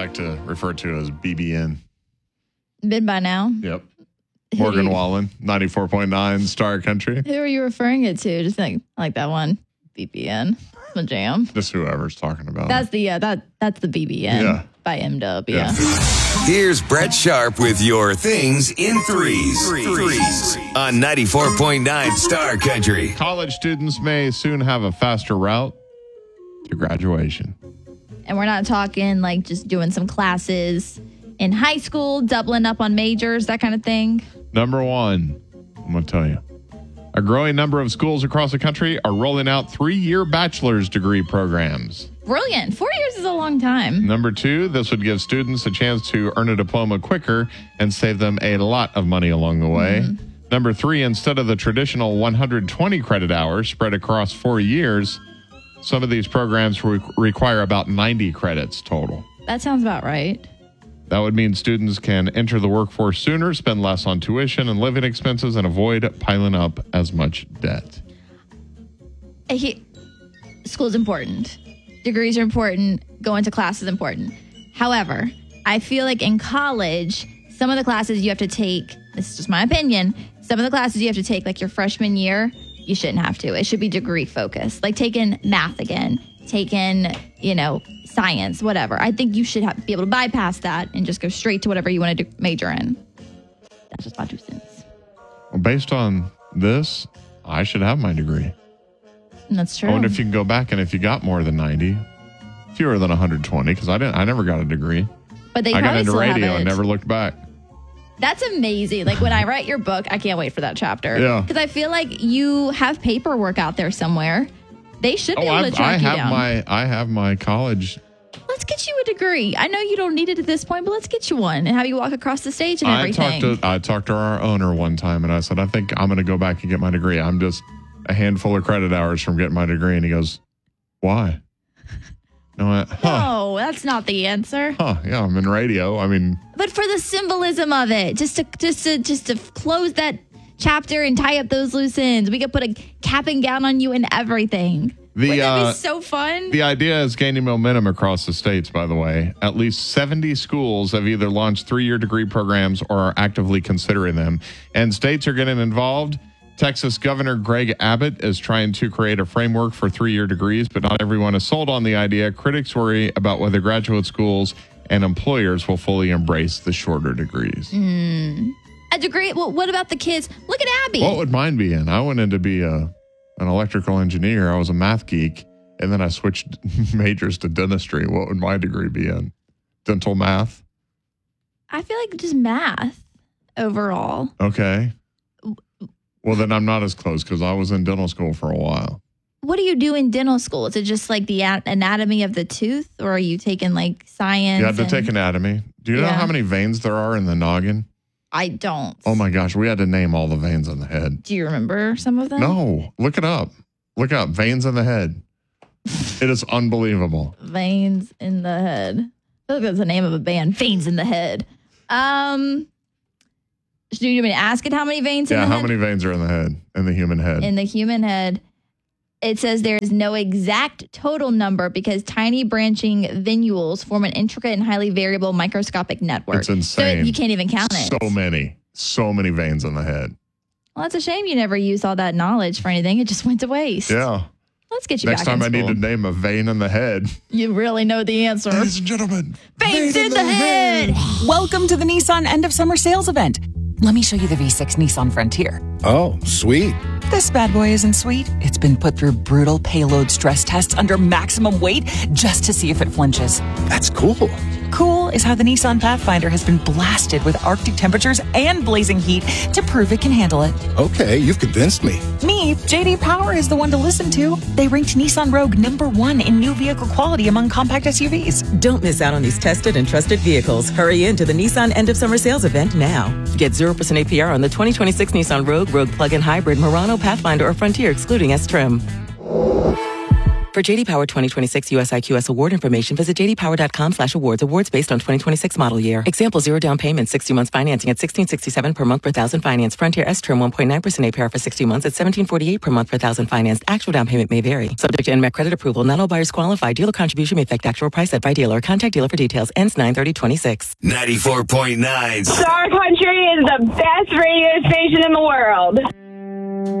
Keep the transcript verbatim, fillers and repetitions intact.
like to refer to as B B N. Been by now? Yep. Morgan Wallen, ninety-four point nine Star Country. Who are you referring it to? Just think, I like that one. B B N. It's my jam. Just whoever's talking about That's it. the, yeah, that, that's the B B N Yeah. by M-Dub, yeah. Yeah. Here's Brett Sharp with your things in threes. Threes on ninety-four point nine Star Country. College students may soon have a faster route to graduation. And we're not talking like just doing some classes in high school, doubling up on majors, that kind of thing. Number one, I'm going to tell you. A growing number of schools across the country are rolling out three-year bachelor's degree programs. Brilliant. Four years is a long time. Number two, this would give students a chance to earn a diploma quicker and save them a lot of money along the way. Mm-hmm. Number three, instead of the traditional one hundred twenty credit hours spread across four years, some of these programs re- require about ninety credits total. That sounds about right. That would mean students can enter the workforce sooner, spend less on tuition and living expenses, and avoid piling up as much debt. He, school's important. Degrees are important. Going to class is important. However, I feel like in college, some of the classes you have to take, this is just my opinion, some of the classes you have to take like your freshman year, you shouldn't have to. It should be degree focused. Like taking math again, taking, you know, science, whatever. I think you should have, be able to bypass that and just go straight to whatever you want to do, major in. That's just my two cents. Well, based on this, I should have my degree. And that's true. I wonder if you can go back and if you got more than ninety, fewer than one hundred twenty, because I didn't. I never got a degree. But they I got probably into still radio have it. and never looked back. That's amazing. Like when I write your book, I can't wait for that chapter. Yeah. Because I feel like you have paperwork out there somewhere. They should be Oh, able I've, to track I you have down. my. I have my college. Let's get you a degree. I know you don't need it at this point, but let's get you one and have you walk across the stage and I everything. talked to I talked to our owner one time, and I said, I think I'm going to go back and get my degree. I'm just a handful of credit hours from getting my degree, and he goes, "Why?" No, I went, huh, No, that's not the answer. huh? Yeah, I'm in radio. I mean, But for the symbolism of it, just to just to just to close that chapter and tie up those loose ends, we could put a cap and gown on you and everything. the Wouldn't that uh, be so fun? the idea is gaining momentum across the states. By the way, at least seventy schools have either launched three-year degree programs or are actively considering them, and states are getting involved. Texas Governor Greg Abbott is trying to create a framework for three-year degrees, but not everyone is sold on the idea. Critics worry about whether graduate schools and employers will fully embrace the shorter degrees. Mm. A degree? Well, what about the kids? Look at Abby. What would mine be in? I went in to be a, an electrical engineer. I was a math geek, and then I switched majors to dentistry. What would my degree be in? Dental math? I feel like just math overall. Okay. Well, then I'm not as close because I was in dental school for a while. What do you do in dental school? Is it just like the a- anatomy of the tooth, or are you taking like science? You had to and- take anatomy. Do you know Yeah. how many veins there are in the noggin? I don't. Oh my gosh, we had to name all the veins in the head. Do you remember some of them? No, look it up. Look up veins in the head. It is unbelievable. Veins in the head. I feel like that's the name of a band. Veins in the head. Um, do you mean ask it how many veins in Yeah, the how head? many veins are in the head, in the human head? In the human head, it says there is no exact total number because tiny branching venules form an intricate and highly variable microscopic network. It's insane. So you can't even count it. So many, so many veins in the head. Well, that's a shame you never used all that knowledge for anything. It just went to waste. Yeah. Let's get you Next back time I in need school. to name a vein in the head. You really know the answer. Ladies and gentlemen, Veins in the head. Welcome to the Nissan end of summer sales event. Let me show you the V six Nissan Frontier. Oh, sweet. This bad boy isn't sweet. It's been put through brutal payload stress tests under maximum weight just to see if it flinches. That's cool. Cool is how the Nissan Pathfinder has been blasted with Arctic temperatures and blazing heat to prove it can handle it. Okay, you've convinced me. Me, J D Power is the one to listen to. They ranked Nissan Rogue number one in new vehicle quality among compact S U Vs. Don't miss out on these tested and trusted vehicles. Hurry into the Nissan end of summer sales event now. Get zero percent A P R on the twenty twenty-six Nissan Rogue, Rogue Plug-in Hybrid, Murano, Pathfinder, or Frontier, excluding S-Trim. For J D Power twenty twenty-six U S I Q S award information, visit j d power dot com slash awards. Awards based on twenty twenty-six model year. Example, zero down payment, sixty months financing at sixteen sixty-seven per month per thousand finance. Frontier S term one point nine percent A P R for sixty months at seventeen forty-eight per month per thousand financed. Actual down payment may vary. Subject to N M E C credit approval. Not all buyers qualify. Dealer contribution may affect actual price set by dealer. Contact dealer for details. Ends nine thirty twenty-six. ninety-four point nine Star Country is the best radio station in the world.